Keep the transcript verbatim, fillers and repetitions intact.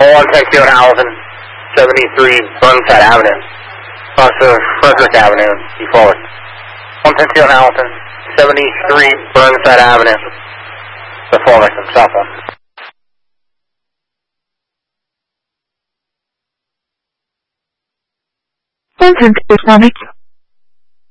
one ten two Hamilton, seventy-three Burnside Avenue. Cross of Frederick Avenue, be forward. one ten two Hamilton, seventy-three Burnside Avenue. The four victim, cell phone. one ten two Sonic.